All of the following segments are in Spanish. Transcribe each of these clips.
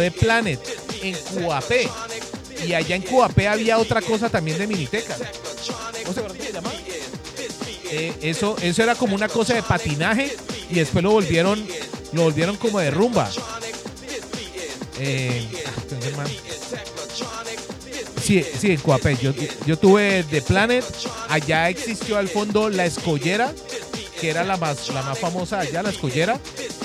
de Planet en Cuapé. Y allá en Cuapé había otra cosa también de Miniteca. ¿Cómo se llama? Eso era como una cosa de patinaje y después lo volvieron como de rumba. Sí, en Coapé. Yo tuve The Planet. Allá existió al fondo La Escollera, que era la más famosa allá, La Escollera.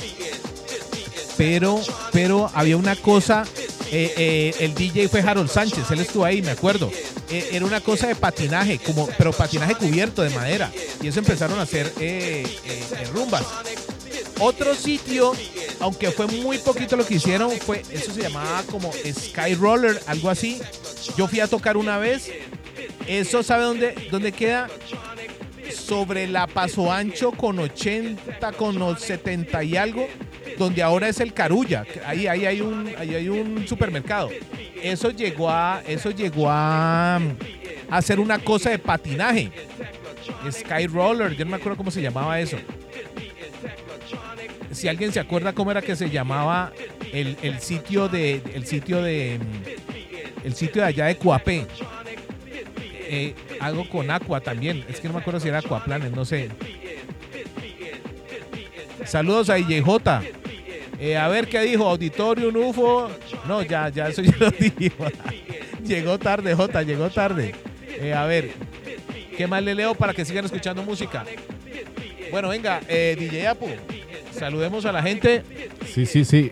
Pero había una cosa. El DJ fue Harold Sánchez, él estuvo ahí, me acuerdo. Era una cosa de patinaje, pero patinaje cubierto de madera. Y eso empezaron a hacer rumbas. Otro sitio, aunque fue muy poquito lo que hicieron, eso se llamaba como Sky Roller, algo así. Yo fui a tocar una vez. Eso, ¿sabe dónde queda? Sobre la Paso Ancho con 80, con 70 y algo, donde ahora es el Carulla. Ahí hay un supermercado. Eso llegó a hacer una cosa de patinaje. Sky Roller, yo no me acuerdo cómo se llamaba eso. Si alguien se acuerda cómo era que se llamaba el sitio de allá de Coapé. Algo con Aqua también. Es que no me acuerdo si era Aquaplanes, no sé. Saludos a IJ. A ver qué dijo. Auditorium, UFO. No, ya eso ya lo dijo. Llegó tarde, J, llegó tarde. A ver, ¿qué más le leo para que sigan escuchando música? Bueno, venga, DJ Apu, saludemos a la gente. Sí. Sí.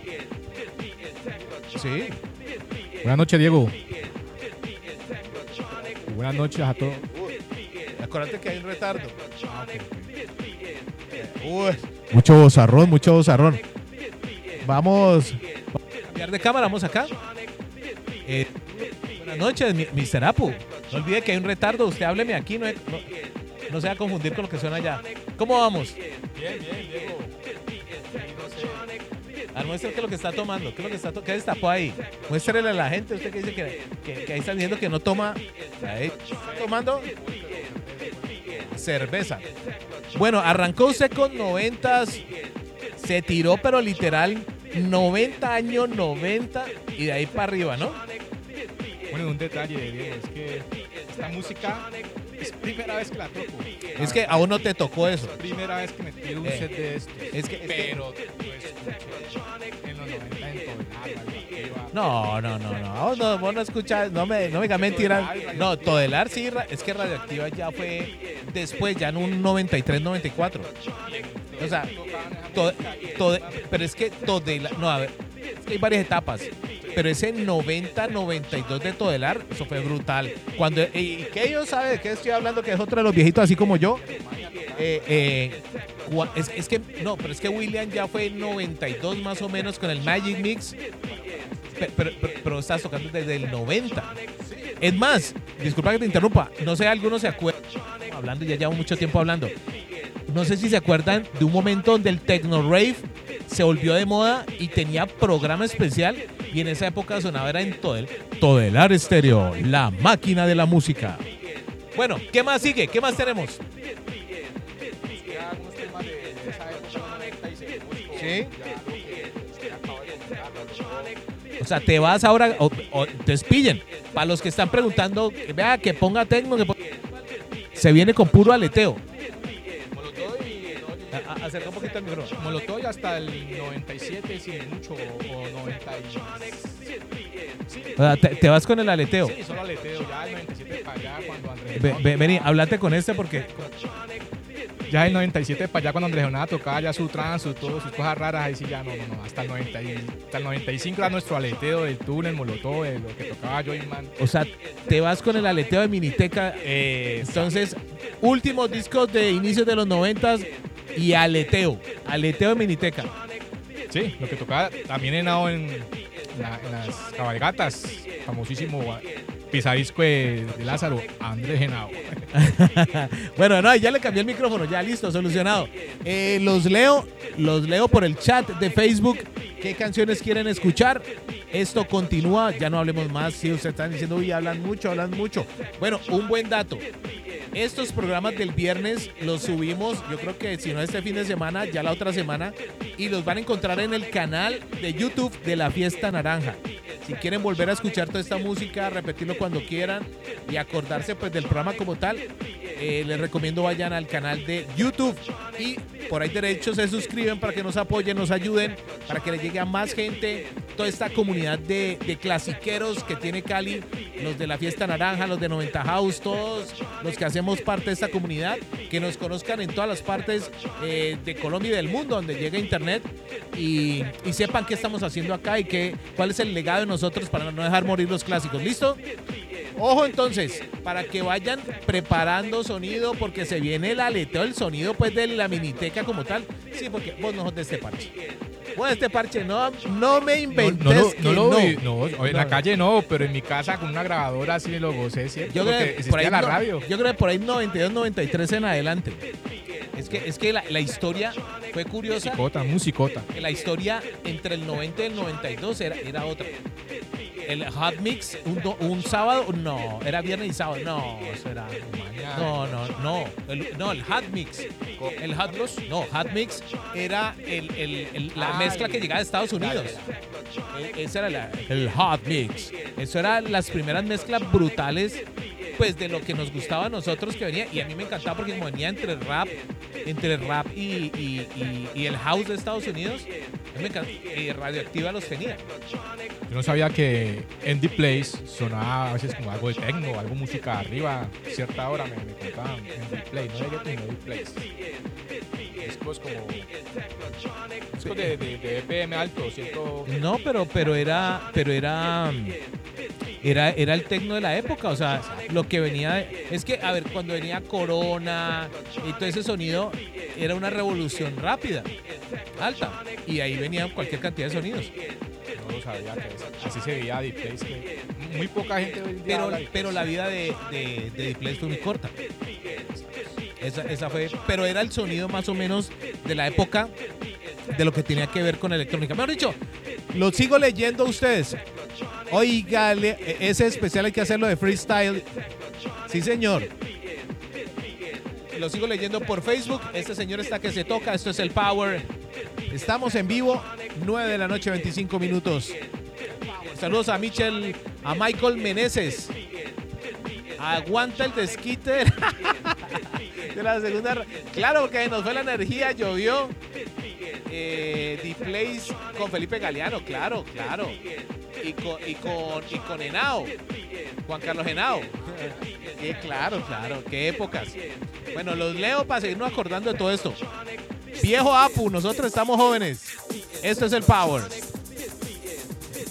Buenas noches, Diego. Buenas noches a todos. Acuérdate que hay un retardo. Okay. Mucho bozarrón. Vamos a cambiar de cámara, vamos acá. Buenas noches, Mr. Apu. No olvide que hay un retardo, usted hábleme aquí, no se va a confundir con lo que suena allá. ¿Cómo vamos? Bien, Diego. Muestre qué es lo que está tomando, qué destapó ahí. Muéstrele a la gente, usted que dice que ahí está diciendo que no toma. Ahí está tomando cerveza. Bueno, arrancó usted con 90s, se tiró, pero literal 90 años, 90 y de ahí para arriba, ¿no? Bueno, un detalle, Diego, es que esta música es primera vez que la toco. Es que aún no te tocó eso. Es primera vez que me tiro un set de esto. Pero lo escuché en los 90 en Todelar, No, vos no escuchas, no me digas mentiras. No, Todelar sí, es que Radioactiva ya fue después, ya en un 93, 94. O sea, pero es que Todelar, no, a ver, es que hay varias etapas. Pero ese 90, 92 de Todelar, eso fue brutal. Y que ellos saben de qué estoy hablando, que es otro de los viejitos así como yo. Es que William ya fue en 92 más o menos con el Magic Mix. Pero estás tocando desde el 90. Es más, disculpa que te interrumpa, no sé, algunos se acuerdan, hablando, ya llevo mucho tiempo hablando. No sé si se acuerdan de un momento donde el Techno Rave se volvió de moda y tenía programa especial, y en esa época sonaba era en Todelar Estéreo, la máquina de la música. Bueno, ¿qué más sigue? ¿Qué más tenemos? algunos temas de esa época 90 y seguimos con ¿sí? ya lo que usted acaba de comentar. O sea, te vas ahora o te pillen. Para los que están preguntando, vea, que ponga tecno, se viene con puro aleteo. Acerca un poquito el micrófono. Molotov hasta el 97, sin mucho, o 96. Sí. O sea, te vas con el aleteo. Sí, solo aleteo. Ya el 97 para allá, cuando Andrés... Vení, háblate con este porque... Ya el 97 para allá, cuando Andrés Jonás tocaba ya su trance, todas sus cosas raras, ahí sí ya no. Hasta el 95 era nuestro aleteo del túnel, Molotov, de lo que tocaba Joyman. O sea, te vas con el aleteo de Miniteca. Entonces, últimos discos de inicios de los 90s y aleteo de Miniteca. Sí, lo que tocaba también en las cabalgatas, famosísimo pisadisco de Lázaro, Andrés Henao. Bueno, no, ya le cambié el micrófono, ya listo, solucionado. Los leo por el chat de Facebook. ¿Qué canciones quieren escuchar? Esto continúa, ya no hablemos más. Si ustedes están diciendo, uy, hablan mucho. Bueno, un buen dato. estos programas del viernes los subimos, yo creo que si no este fin de semana, ya la otra semana, y los van a encontrar en el canal de YouTube de La Fiesta Naranja. Si quieren volver a escuchar toda esta música, repetirlo cuando quieran y acordarse pues del programa como tal, les recomiendo vayan al canal de YouTube y por ahí derecho se suscriben para que nos apoyen, nos ayuden, para que le llegue a más gente toda esta comunidad de clasiqueros que tiene Cali, los de La Fiesta Naranja, los de 90 House, todos los que hacemos parte de esta comunidad, que nos conozcan en todas las partes de Colombia y del mundo donde llega internet y sepan qué estamos haciendo acá y cuál es el legado de nosotros para no dejar morir los clásicos. ¿Listo? Ojo entonces, para que vayan preparando sonido porque se viene el aleteo del sonido pues de la miniteca como tal. Sí, porque vos no sos de este parche. Vos de este parche no me inventes en la calle no, pero en mi casa con una grabadora así lo gocé, ¿cierto? Yo creo Porque que por ahí existía la radio. Yo creo que por ahí 92, 93 en adelante. Es que la historia fue curiosa. Musicota. La historia entre el 90 y el 92 era otra. El Hot Mix, un sábado, no, era viernes y sábado, no, eso era mañana. No, el Hot Mix. Hot Mix era la mezcla que llegaba de Estados Unidos. Ese era el Hot Mix. Eso eran las primeras mezclas brutales pues de lo que nos gustaba a nosotros que venía, y a mí me encantaba porque como venía entre el rap y el house de Estados Unidos, a mí me encantaba, y Radioactiva los tenía. Yo no sabía que Andy Place sonaba a veces como algo de techno, algo música arriba, cierta hora me contaban Andy Place, no de Andy Place. Discos como discos de BPM alto, ¿cierto? No, pero era el techno de la época, o sea, lo que venía es que, a ver, cuando venía Corona y todo ese sonido, era una revolución rápida, alta, y ahí venía cualquier cantidad de sonidos. No lo sabía que así se veía Deep Place, que muy poca gente pero la vida de Deep Place fue muy corta. Esa fue, pero era el sonido más o menos de la época de lo que tenía que ver con electrónica. Mejor dicho, lo sigo leyendo a ustedes. Oiga, ese especial hay que hacerlo de freestyle. Sí, señor. Lo sigo leyendo por Facebook. Este señor está que se toca. Esto es el Power. Estamos en vivo, 9 de la noche, 25 minutos. Saludos a Michael Meneses. Aguanta el desquite de la segunda. Claro que nos fue la energía, llovió. The Place con Felipe Galeano, claro. Y con Henao, Juan Carlos Henao. Claro, qué épocas. Bueno, los leo para seguirnos acordando de todo esto. Viejo Apu, nosotros estamos jóvenes. Esto es el Power.